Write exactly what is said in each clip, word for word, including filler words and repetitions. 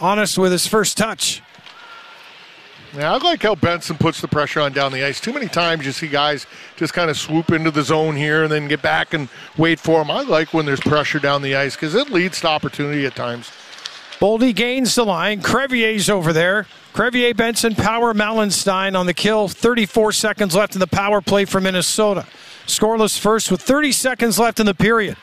honest with his first touch. Yeah, I like how Benson puts the pressure on down the ice. Too many times you see guys just kind of swoop into the zone here and then get back and wait for them. I like when there's pressure down the ice because it leads to opportunity at times. Boldy gains the line. Crevier's over there. Crevier, Benson, Power, Malenstein on the kill. thirty-four seconds left in the power play for Minnesota. Scoreless first with thirty seconds left in the period.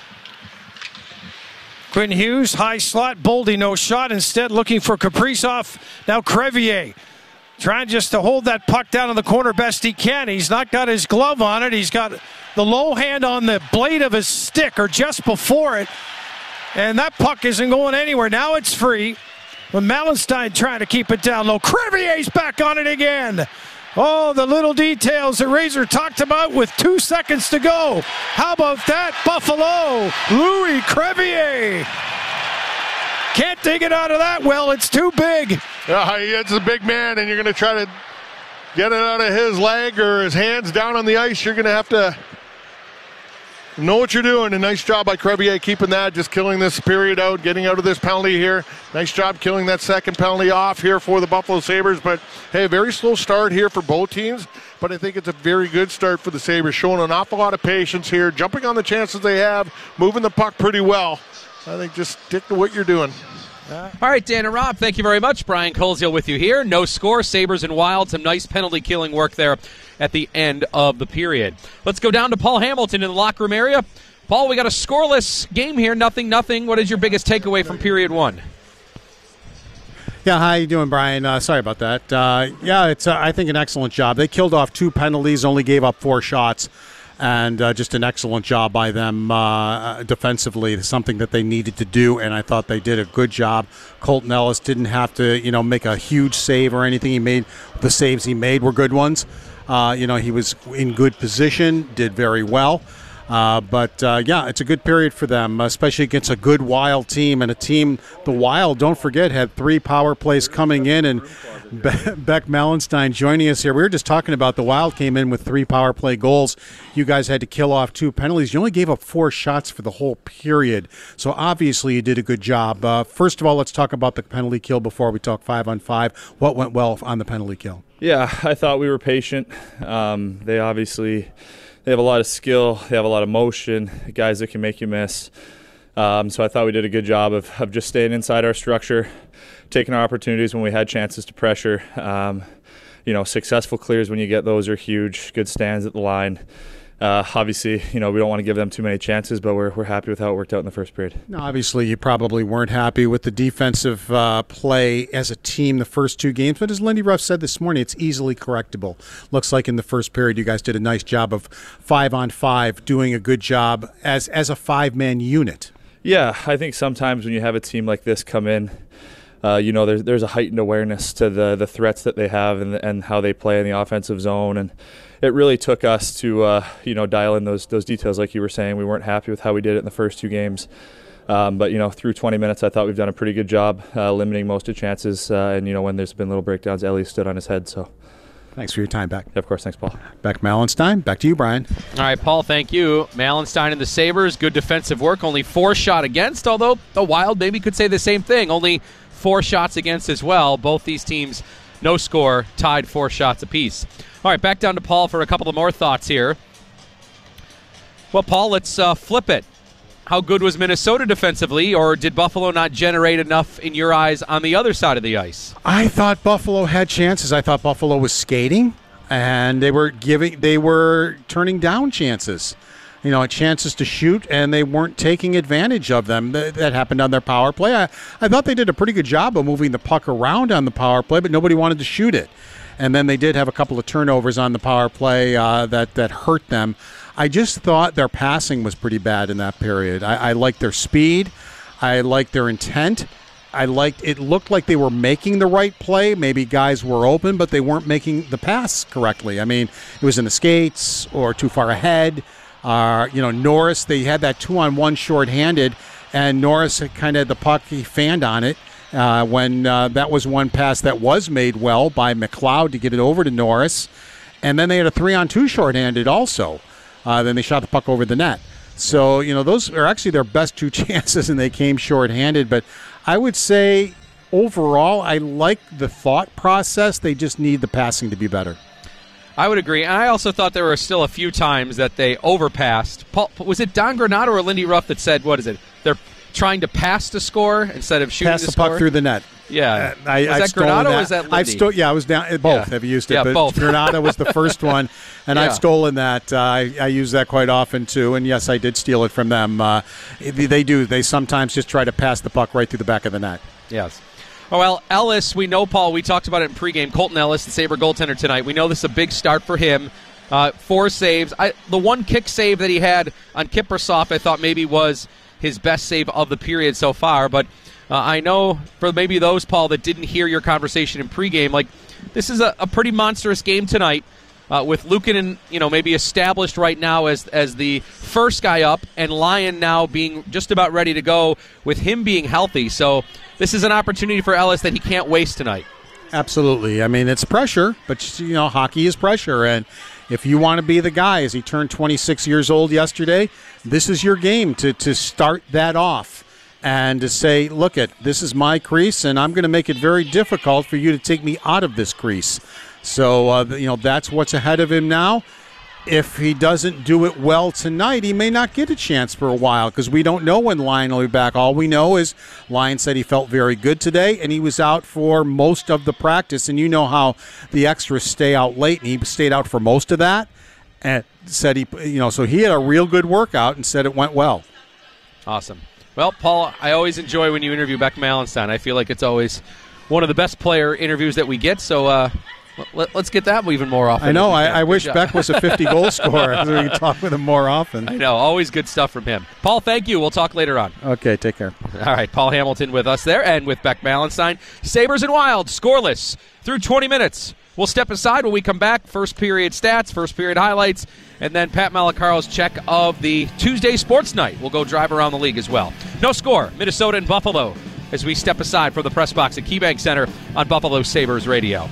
Quinn Hughes, high slot. Boldy, no shot. Instead, looking for Kaprizov. Now Crevier trying just to hold that puck down in the corner best he can. He's not got his glove on it. He's got the low hand on the blade of his stick or just before it. And that puck isn't going anywhere. Now it's free. When Malenstein trying to keep it down low. Crevier's back on it again. Oh, the little details that Razor talked about with two seconds to go. How about that? Buffalo, Louis Crevier. Can't dig it out of that well. It's too big. Yeah, it's a big man, and you're going to try to get it out of his leg or his hands down on the ice. You're going to have to know what you're doing. A nice job by Crevier keeping that, just killing this period out, getting out of this penalty here. Nice job killing that second penalty off here for the Buffalo Sabres. But, hey, a very slow start here for both teams. But I think it's a very good start for the Sabres, showing an awful lot of patience here, jumping on the chances they have, moving the puck pretty well. I think just stick to what you're doing. All right, Dan and Rob, thank you very much. Brian Koziel with you here. No score, Sabres and Wild. Some nice penalty-killing work there at the end of the period. Let's go down to Paul Hamilton in the locker room area. Paul, we got a scoreless game here, nothing, nothing. What is your biggest takeaway from period one? Yeah, how you doing, Brian? Uh, sorry about that. Uh, yeah, it's uh, I think an excellent job. They killed off two penalties, only gave up four shots. And uh, just an excellent job by them uh, defensively, something that they needed to do, and I thought they did a good job. Colton Ellis didn't have to, you know, make a huge save or anything. He made the saves he made were good ones. Uh, you know, he was in good position, did very well. Uh, but, uh, yeah, it's a good period for them, especially against a good Wild team. And a team, the Wild, don't forget, had three power plays coming in. And Be- Beck Malenstein joining us here. We were just talking about the Wild came in with three power play goals. You guys had to kill off two penalties. You only gave up four shots for the whole period. So, obviously, you did a good job. Uh, first of all, let's talk about the penalty kill before we talk five on five. What went well on the penalty kill? Yeah, I thought we were patient. Um, they obviously... They have a lot of skill. They have a lot of motion, guys that can make you miss. Um, so I thought we did a good job of, of just staying inside our structure, taking our opportunities when we had chances to pressure. Um, you know, successful clears when you get those are huge. Good stands at the line. Uh, obviously, you know, we don't want to give them too many chances, but we're we're happy with how it worked out in the first period. No, obviously, you probably weren't happy with the defensive uh, play as a team the first two games. But as Lindy Ruff said this morning, it's easily correctable. Looks like in the first period, you guys did a nice job of five on five, doing a good job as as a five-man unit. Yeah, I think sometimes when you have a team like this come in, Uh, you know, there's there's a heightened awareness to the the threats that they have and and how they play in the offensive zone, and it really took us to uh, you know dial in those those details, like you were saying. We weren't happy with how we did it in the first two games, um, but you know, through twenty minutes, I thought we've done a pretty good job uh, limiting most of the chances, uh, and you know, when there's been little breakdowns, Ellie stood on his head. So. Thanks for your time, Beck. Yeah, of course. Thanks, Paul. Beck Malenstein, back to you, Brian. All right, Paul, thank you. Malenstein and the Sabres, good defensive work. Only four shot against, although the Wild maybe could say the same thing. Only four shots against as well. Both these teams, no score, tied four shots apiece. All right, back down to Paul for a couple of more thoughts here. Well, Paul, let's uh, flip it. How good was Minnesota defensively, or did Buffalo not generate enough in your eyes on the other side of the ice? I thought Buffalo had chances. I thought Buffalo was skating, and they were giving, they were turning down chances. You know, chances to shoot, and they weren't taking advantage of them. That, that happened on their power play. I, I thought they did a pretty good job of moving the puck around on the power play, but nobody wanted to shoot it. And then they did have a couple of turnovers on the power play uh, that, that hurt them. I just thought their passing was pretty bad in that period. I, I liked their speed. I liked their intent. I liked it looked like they were making the right play. Maybe guys were open, but they weren't making the pass correctly. I mean, it was in the skates or too far ahead. Uh, you know, Norris, they had that two-on-one shorthanded, and Norris had kind of had the puck, he fanned on it uh, when uh, that was one pass that was made well by McLeod to get it over to Norris. And then they had a three-on-two shorthanded also. Uh, then they shot the puck over the net. So, you know, those are actually their best two chances, and they came shorthanded. But I would say overall, I like the thought process. They just need the passing to be better. I would agree. And I also thought there were still a few times that they overpassed. Paul, was it Don Granato or Lindy Ruff that said, what is it? They're trying to pass to score instead of shooting pass to the score? puck through the net. Yeah. Uh, I, was I've that Granato that. or was that Lindy? I've sto- yeah, I was down. Both yeah. have used it. Yeah, but both. Granato was the first one, and yeah. I've stolen that. Uh, I, I use that quite often, too. And, yes, I did steal it from them. Uh, they do. They sometimes just try to pass the puck right through the back of the net. Yes. Oh, well, Ellis, we know, Paul, we talked about it in pregame. Colton Ellis, the Sabre goaltender tonight. We know this is a big start for him. Uh, four saves. I, the one kick save that he had on Kiprusoff, I thought maybe was his best save of the period so far. But uh, I know for maybe those, Paul, that didn't hear your conversation in pregame, like this is a, a pretty monstrous game tonight uh, with Luukkonen, you know, maybe established right now as as the first guy up, and Lyon now being just about ready to go with him being healthy. So this is an opportunity for Ellis that he can't waste tonight. Absolutely. I mean, it's pressure, but, you know, hockey is pressure. And if you want to be the guy, as he turned twenty-six years old yesterday, this is your game to, to start that off and to say, look, it, this is my crease, and I'm going to make it very difficult for you to take me out of this crease. So, uh, you know, that's what's ahead of him now. If he doesn't do it well tonight, he may not get a chance for a while because we don't know when Lyon will be back. All we know is Lyon said he felt very good today, and he was out for most of the practice. And you know how the extras stay out late, and he stayed out for most of that. And said he, you know, so he had a real good workout and said it went well. Awesome. Well, Paul, I always enjoy when you interview Beck Malenstein. I feel like it's always one of the best player interviews that we get. So, uh, Let, let's get that even more often. I know. I, I wish job. Beck was a fifty-goal scorer so we could talk with him more often. I know. Always good stuff from him. Paul, thank you. We'll talk later on. Okay, take care. All right, Paul Hamilton with us there and with Beck Malenstein. Sabres and Wild, scoreless through twenty minutes. We'll step aside when we come back. First period stats, first period highlights, and then Pat Malacaro's check of the Tuesday sports night. We'll go drive around the league as well. No score, Minnesota and Buffalo, as we step aside from the press box at KeyBank Center on Buffalo Sabres Radio.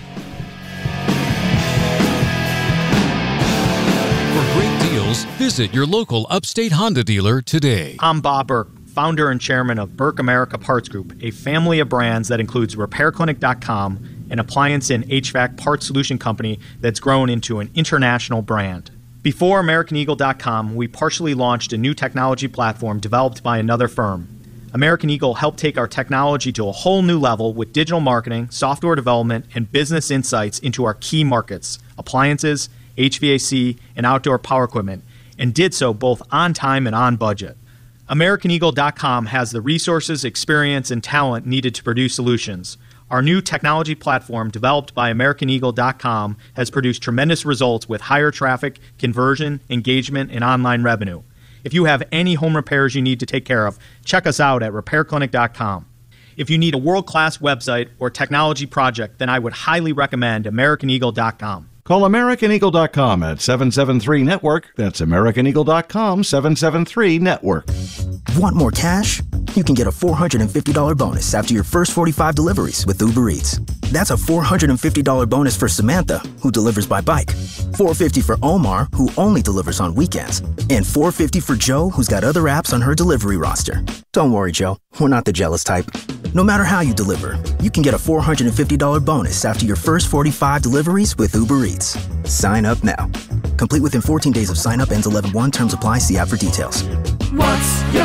Visit your local Upstate Honda dealer today. I'm Bob Burke, founder and chairman of Burke America Parts Group, a family of brands that includes repair clinic dot com, an appliance and H V A C parts solution company that's grown into an international brand. Before American Eagle dot com, we partially launched a new technology platform developed by another firm. American Eagle helped take our technology to a whole new level with digital marketing, software development, and business insights into our key markets, appliances, H V A C, and outdoor power equipment, and did so both on time and on budget. American Eagle dot com has the resources, experience, and talent needed to produce solutions. Our new technology platform, developed by American Eagle dot com, has produced tremendous results with higher traffic, conversion, engagement, and online revenue. If you have any home repairs you need to take care of, check us out at repair clinic dot com. If you need a world-class website or technology project, then I would highly recommend American Eagle dot com. Call American Eagle dot com at seven seven three network. That's American Eagle dot com, seven seven three network. Want more cash? You can get a four hundred fifty dollars bonus after your first forty-five deliveries with Uber Eats. That's a four hundred fifty dollars bonus for Samantha, who delivers by bike. four hundred fifty dollars for Omar, who only delivers on weekends. And four hundred fifty dollars for Joe, who's got other apps on her delivery roster. Don't worry, Joe. We're not the jealous type. No matter how you deliver, you can get a four hundred fifty dollars bonus after your first forty-five deliveries with Uber Eats. Sign up now. Complete within fourteen days of sign up. Ends eleven one. Terms apply. See app for details. What's your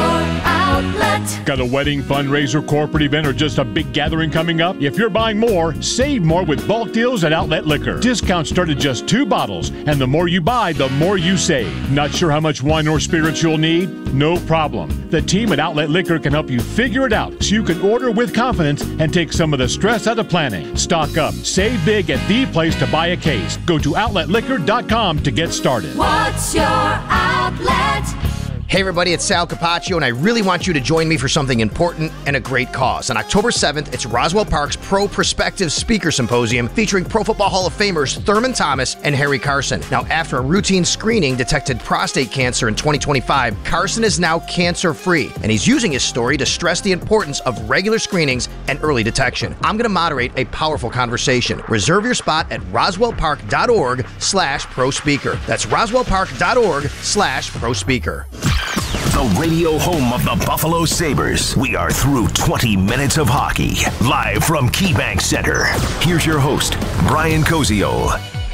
outlet? Got a wedding, fundraiser, corporate event, or just a big gathering coming up? If you're buying more, save more with bulk deals at Outlet Liquor. Discounts start at just two bottles, and the more you buy, the more you save. Not sure how much wine or spirits you'll need? No problem. The team at Outlet Liquor can help you figure it out so you can order with confidence and take some of the stress out of planning. Stock up. Save big at the place to buy a case. Go to outlet liquor dot com to get started. What's your outlet? Hey everybody, it's Sal Capaccio, and I really want you to join me for something important and a great cause. On October seventh, it's Roswell Park's Pro Perspective Speaker Symposium featuring Pro Football Hall of Famers Thurman Thomas and Harry Carson. Now, after a routine screening detected prostate cancer in twenty twenty-five, Carson is now cancer-free, and he's using his story to stress the importance of regular screenings and early detection. I'm going to moderate a powerful conversation. Reserve your spot at roswell park dot org slash pro speaker. That's roswell park dot org slash pro speaker. the radio home of the Buffalo Sabres. We are through twenty minutes of hockey, live from KeyBank Center. Here's your host, Brian Koziol.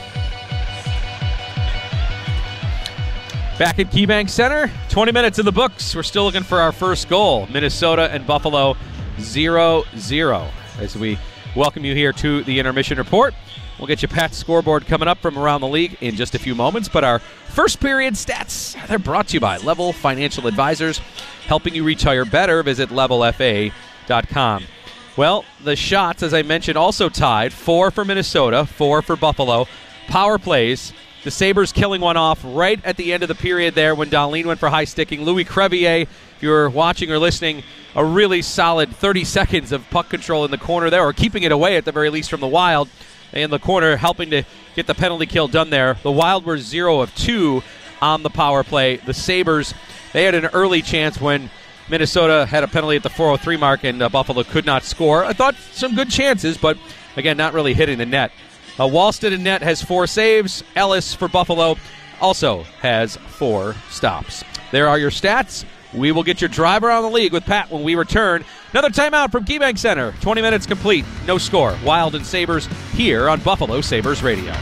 Back at KeyBank Center, twenty minutes in the books. We're still looking for our first goal. Minnesota and Buffalo zero zero. As we welcome you here to the Intermission Report. We'll get you Pat's scoreboard coming up from around the league in just a few moments. But our first period stats, they're brought to you by Level Financial Advisors, helping you retire better. Visit level f a dot com. Well, the shots, as I mentioned, also tied. Four for Minnesota, four for Buffalo. Power plays. The Sabres killing one off right at the end of the period there when Dahlin went for high sticking. Louis Crevier, if you're watching or listening, a really solid thirty seconds of puck control in the corner there, or keeping it away at the very least from the Wild. In the corner, helping to get the penalty kill done there. The Wild were zero of two on the power play. The Sabres, they had an early chance when Minnesota had a penalty at the four oh three mark and uh, Buffalo could not score. I thought some good chances, but again, not really hitting the net. Uh, Wallstedt in net has four saves. Ellis for Buffalo also has four stops. There are your stats. We will get your drive around the league with Pat when we return. Another timeout from KeyBank Center. twenty minutes complete. No score. Wild and Sabres here on Buffalo Sabres Radio.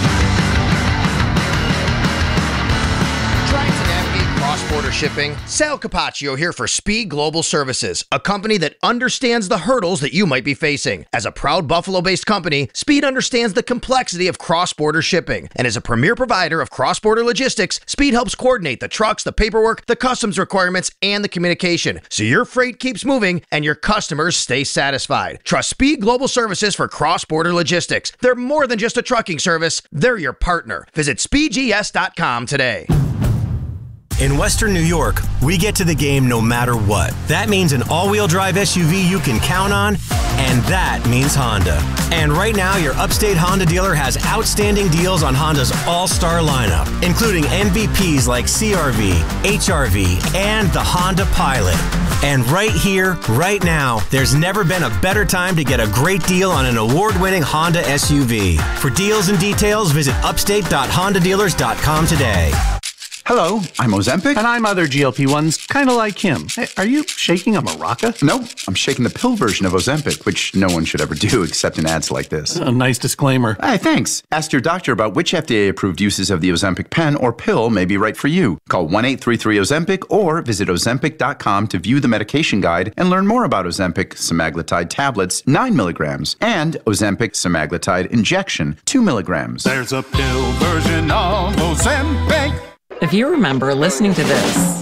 Trying to navigate cross-border shipping? Sal Capaccio here for Speed Global Services, a company that understands the hurdles that you might be facing. As a proud Buffalo-based company, Speed understands the complexity of cross-border shipping. And as a premier provider of cross-border logistics, Speed helps coordinate the trucks, the paperwork, the customs requirements, and the communication, so your freight keeps moving and your customers stay satisfied. Trust Speed Global Services for cross-border logistics. They're more than just a trucking service. They're your partner. Visit speed g s dot com today. In Western New York, we get to the game no matter what. That means an all-wheel drive S U V you can count on, and that means Honda. And right now, your Upstate Honda dealer has outstanding deals on Honda's all-star lineup, including M V Ps like C R V, H R V, and the Honda Pilot. And right here, right now, there's never been a better time to get a great deal on an award-winning Honda S U V. For deals and details, visit upstate dot honda dealers dot com today. Hello, I'm Ozempic. And I'm other G L P ones, kind of like him. Hey, are you shaking a maraca? No, I'm shaking the pill version of Ozempic, which no one should ever do except in ads like this. A nice disclaimer. Hey, thanks. Ask your doctor about which F D A-approved uses of the Ozempic pen or pill may be right for you. Call one eight three three Ozempic or visit ozempic dot com to view the medication guide and learn more about Ozempic semaglutide tablets, nine milligrams, and Ozempic semaglutide injection, two milligrams. There's a pill version of Ozempic. If you remember listening to this,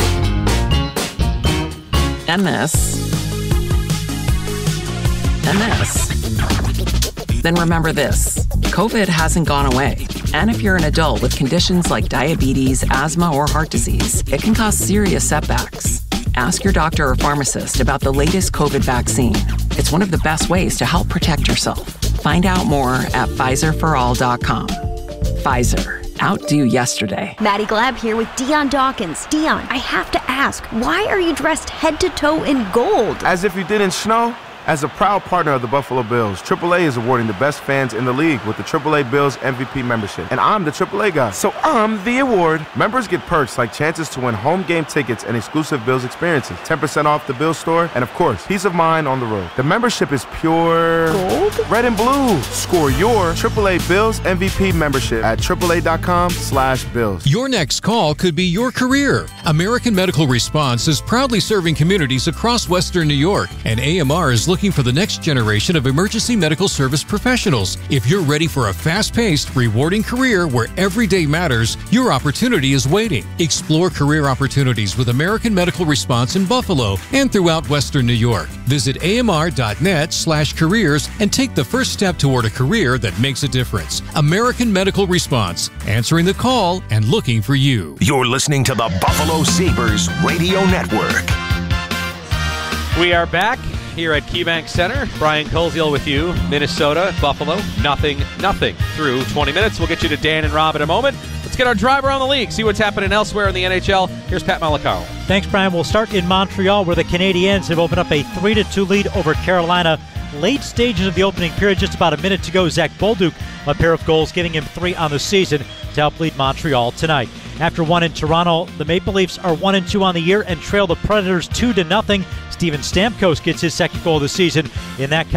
and this, and this, then remember this. COVID hasn't gone away. And if you're an adult with conditions like diabetes, asthma, or heart disease, it can cause serious setbacks. Ask your doctor or pharmacist about the latest COVID vaccine. It's one of the best ways to help protect yourself. Find out more at Pfizer for all dot com. Pfizer. Outdo yesterday. Maddie Glab here with Dion Dawkins. Dion, I have to ask, why are you dressed head to toe in gold? As if you didn't know. As a proud partner of the Buffalo Bills, triple A is awarding the best fans in the league with the triple A Bills M V P membership. And I'm the triple A guy, so I'm the award. Members get perks like chances to win home game tickets and exclusive Bills experiences, ten percent off the Bills store, and of course, peace of mind on the road. The membership is pure gold, red and blue. Score your triple A Bills M V P membership at triple A dot com slash Bills. Your next call could be your career. American Medical Response is proudly serving communities across Western New York, and A M R is looking for the next generation of emergency medical service professionals. If you're ready for a fast-paced, rewarding career where every day matters, your opportunity is waiting. Explore career opportunities with American Medical Response in Buffalo and throughout Western New York. Visit A M R dot net slash careers and take the first step toward a career that makes a difference. American Medical Response, answering the call and looking for you. You're listening to the Buffalo Sabres Radio Network. We are back here at KeyBank Center. Brian Koziol with you. Minnesota, Buffalo, nothing, nothing through twenty minutes. We'll get you to Dan and Rob in a moment. Let's get our drive around the league, see what's happening elsewhere in the N H L. Here's Pat Malacaro. Thanks, Brian. We'll start in Montreal, where the Canadiens have opened up a three to two lead over Carolina. Late stages of the opening period, just about a minute to go. Zach Bolduc, a pair of goals, giving him three on the season to help lead Montreal tonight. After one in Toronto, the Maple Leafs are one and two on the year and trail the Predators two to nothing. Steven Stamkos gets his second goal of the season in that